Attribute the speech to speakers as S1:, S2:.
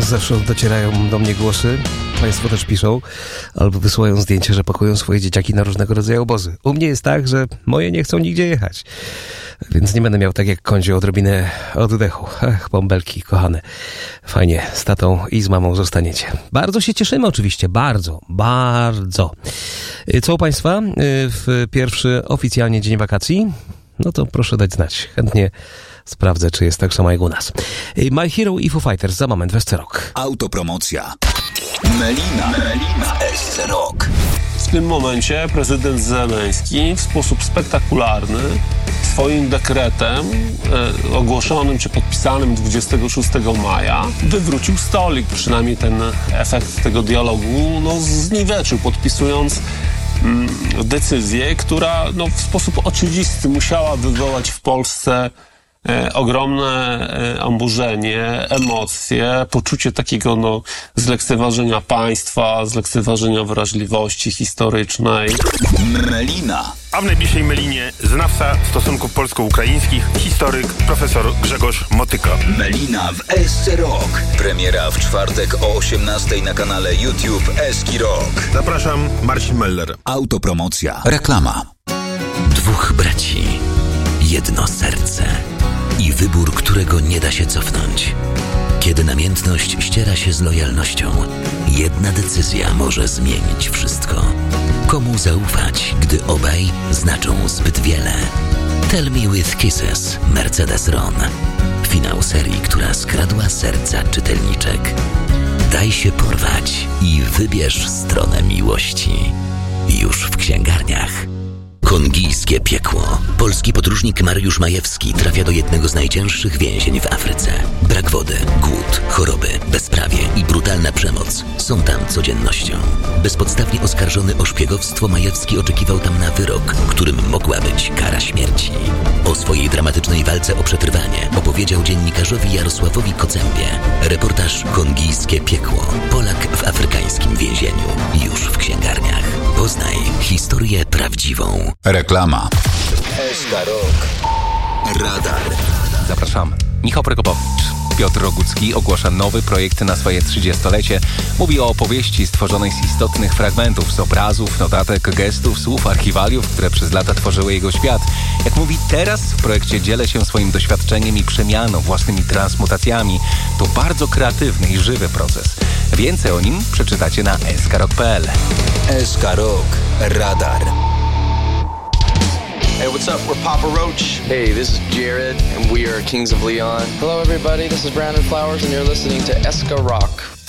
S1: zewsząd docierają do mnie głosy. Państwo też piszą albo wysyłają zdjęcie, że pakują swoje dzieciaki na różnego rodzaju obozy. U mnie jest tak, że moje nie chcą nigdzie jechać. Więc nie będę miał tak jak Kondzie odrobinę oddechu. Ach, bąbelki, kochane. Fajnie, z tatą i z mamą zostaniecie. Bardzo się cieszymy oczywiście, bardzo. Co u Państwa w pierwszy oficjalnie dzień wakacji? No to proszę dać znać. Chętnie sprawdzę, czy jest tak samo jak u nas. My Hero i Foo Fighters za moment w SC Rock.
S2: Autopromocja. Melina w SC Rock.
S3: W tym momencie prezydent Zełenski w sposób spektakularny swoim dekretem ogłoszonym czy podpisanym 26 maja wywrócił stolik. Przynajmniej ten efekt tego dialogu zniweczył, podpisując decyzję, która w sposób oczywisty musiała wywołać w Polsce ogromne oburzenie, emocje, poczucie takiego zlekceważenia państwa, zlekceważenia wrażliwości historycznej.
S2: Melina.
S4: A w najbliższej Melinie znawca stosunków polsko-ukraińskich, historyk profesor Grzegorz Motyka.
S2: Melina w SC Rock. Premiera w czwartek o 18:00 na kanale YouTube SC Rock.
S4: Zapraszam, Marcin Meller.
S2: Autopromocja. Reklama.
S5: Dwóch braci, jedno serce i wybór, którego nie da się cofnąć. Kiedy namiętność ściera się z lojalnością, jedna decyzja może zmienić wszystko. Komu zaufać, gdy obaj znaczą zbyt wiele? Tell Me With Kisses, Mercedes Ron. Finał serii, która skradła serca czytelniczek. Daj się porwać i wybierz stronę miłości. Już w księgarniach. Kongijskie piekło. Polski podróżnik Mariusz Majewski trafia do jednego z najcięższych więzień w Afryce. Brak wody, głód, choroby, bezprawie i brutalna przemoc są tam codziennością. Bezpodstawnie oskarżony o szpiegowstwo, Majewski oczekiwał tam na wyrok, którym mogła być kara śmierci. O swojej dramatycznej walce o przetrwanie opowiedział dziennikarzowi Jarosławowi Kocębie. Reportaż Kongijskie piekło. Polak w afrykańskim więzieniu. Już w księgarniach. Poznaj historię prawdziwą.
S2: Reklama. SC Rock. Radar.
S6: Zapraszamy. Michał Prokopowicz. Piotr Rogucki ogłasza nowy projekt na swoje 30-lecie. Mówi o opowieści stworzonej z istotnych fragmentów, z obrazów, notatek, gestów, słów, archiwaliów, które przez lata tworzyły jego świat. Jak mówi, teraz w projekcie dzielę się swoim doświadczeniem i przemianą, własnymi transmutacjami. To bardzo kreatywny i żywy proces. Więcej o nim przeczytacie na skrok.pl.
S2: SC Rock. Radar.
S7: Hey, what's up? We're Papa Roach.
S8: Hey, this is Jared, and we are Kings of Leon.
S9: Hello, everybody. This is Brandon Flowers, and you're listening to SC Rock.